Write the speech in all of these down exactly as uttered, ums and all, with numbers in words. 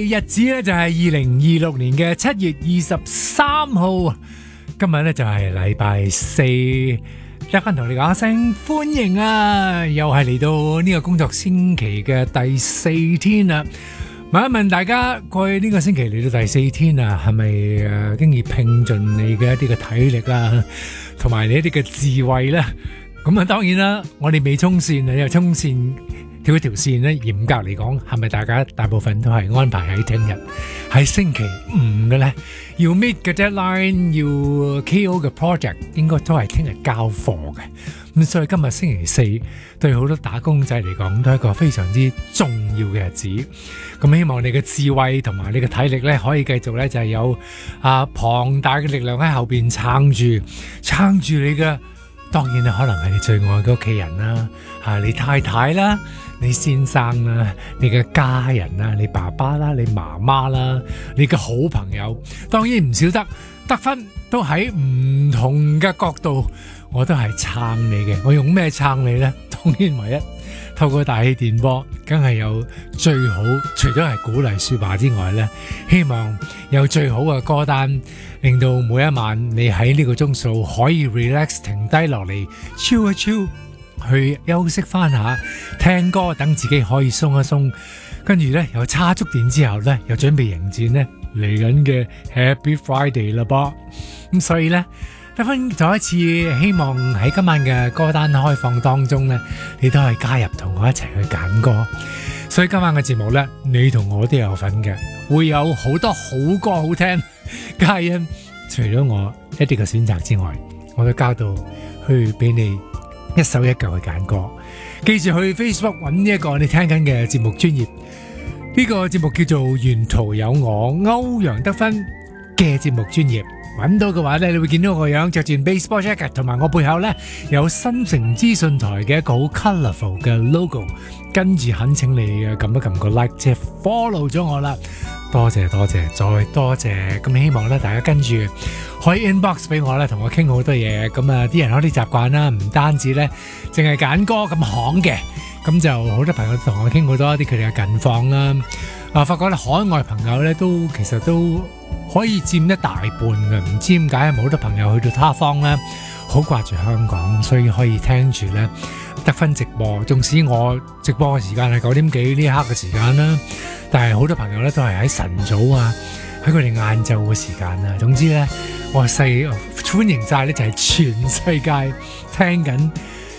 日子咧就係二零二六年嘅七月二十三號，今日咧就係禮拜四，得翻同你講一聲歡迎啊！又係嚟到呢個工作星期嘅第四天啦。問一問大家，過去呢個星期嚟到第四天啊，係咪誒經已拼盡你嘅一啲嘅體力啊，同埋你一啲嘅智慧咧？咁啊，當然啦，我哋未衝線啊，又衝線。跳一條線咧，嚴格嚟講，係咪大家大部分都係安排喺聽日，喺星期五嘅咧？要 meet 嘅 deadline，要 K O 嘅 project，應該都係聽日交貨嘅。咁所以今日星期四對好多打工仔嚟講，都係一個非常之重要嘅日子。咁希望你嘅智慧同埋你嘅體力咧，可以繼續咧就係有啊龐大嘅力量喺後邊撐住，撐住你嘅。當然啊，可能係你最愛嘅屋企人啦，啊你太太啦。你先生啦，你嘅家人啦，你爸爸啦，你媽媽啦，你嘅好朋友，當然唔少得得分，都喺唔同嘅角度，我都係撐你嘅。我用咩撐你呢？當然唯一透過大氣電波，梗係有最好，除咗係鼓勵說話之外呢，希望有最好嘅歌單，令到每一晚你喺呢個鐘數可以 relax 停低落嚟，超一超。去休息翻下，聽歌，等自己可以鬆一鬆，跟住呢，又叉足電之後呢，又準備迎戰呢嚟緊嘅 Happy Friday 啦噃。咁所以呢，得分再一次希望喺今晚嘅歌單開放當中呢，你都係加入同我一齊去揀歌。所以今晚嘅節目呢，你同我都有份嘅，會有好多好歌好聽。皆因除咗我一啲嘅選擇之外，我都交到去俾你。一手一腳去揀歌，記住去 Facebook 揾呢一個你聽緊嘅節目專頁，呢個節目叫做沿途有我歐陽德芬嘅節目專頁，揾到嘅話咧，你會見到我個樣着住 baseball jacket， 同埋我背後咧有新城資訊台嘅一個好 colourful 嘅 logo， 跟住懇請你撳一撳個 like， 即係 follow 咗我啦。多謝多謝再多謝，咁希望咧大家跟住可以 inbox 俾我咧，同我傾好多嘢。咁啊啲人有啲習慣啦，唔單止咧淨係揀歌咁行嘅，咁就好多朋友同我傾好多一啲佢哋嘅近況啦。啊，發覺咧海外朋友咧都其實都可以佔一大半嘅，唔知點解係咪好多朋友去到他方咧，好掛住香港，所以可以聽住咧得分直播。縱使我直播嘅時間係九點幾呢一刻嘅時間啦。但係好多朋友咧都係喺晨早啊，喺佢哋晏晝嘅時間啊。總之咧，我細歡迎晒咧就係全世界聽緊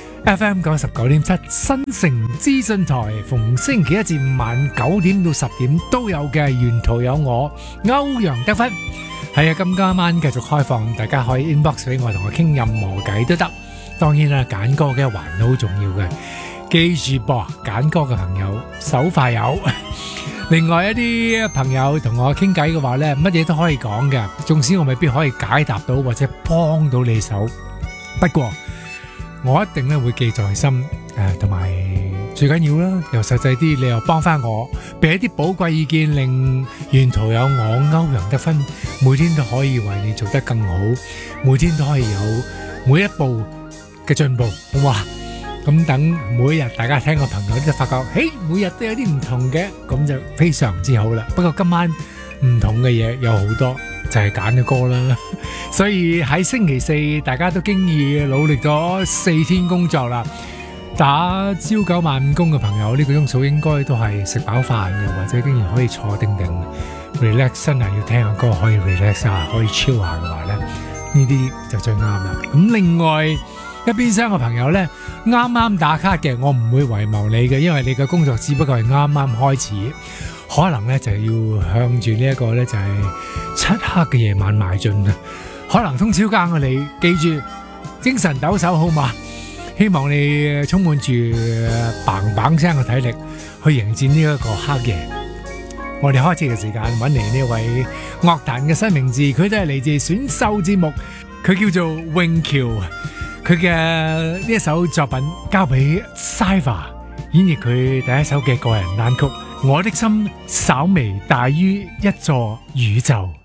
F M 九十九點七新城資訊台，逢星期一至五晚九點到十點都有嘅。沿途有我歐陽德芬，係啊，咁今晚繼續開放，大家可以 inbox 俾我，同我傾任何偈都得。當然啦，揀歌嘅環都好重要嘅，記住噃，揀歌嘅朋友手快有。另外一啲朋友同我傾偈嘅話呢，乜嘢都可以講嘅，縱使我未必可以解答到或者幫到你手，不過我一定咧會記在心，誒，同埋最緊要啦，又實際啲，你又幫翻我，俾一啲寶貴意見，令沿途有我歐陽德芬，每天都可以為你做得更好，每天都可以有每一步嘅進步，好嘛？咁等每日大家聽個朋友都發覺，嘿，每日都有啲唔同嘅，咁就非常之好啦。不過今晚唔同嘅嘢有好多，就係揀嘅歌啦。所以喺星期四，大家都經已努力咗四天工作啦。打朝九晚五工嘅朋友，呢個鐘數應該都係食飽飯嘅，或者竟然可以坐定定 relax 身啊，要聽下歌可以 relax 下，可以 chill 下嘅話咧，呢啲就最啱啦。咁另外一邊廂嘅朋友呢，啱啱打卡嘅，我唔會遺忘你嘅，因為你嘅工作只不過係啱啱開始，可能呢就要向住呢一個呢就係漆黑嘅夜晚邁進，可能通宵更嘅你，記住精神抖擻好嘛？希望你充滿住砰砰聲嘅體力去迎戰呢一個黑夜。我哋開始嘅時間揾嚟呢位樂壇嘅新名字，佢都係嚟自選秀節目，佢叫做詠喬。佢嘅呢一首作品交俾 Siva 演繹佢第一首嘅個人單曲《我的心稍微大於一座宇宙》。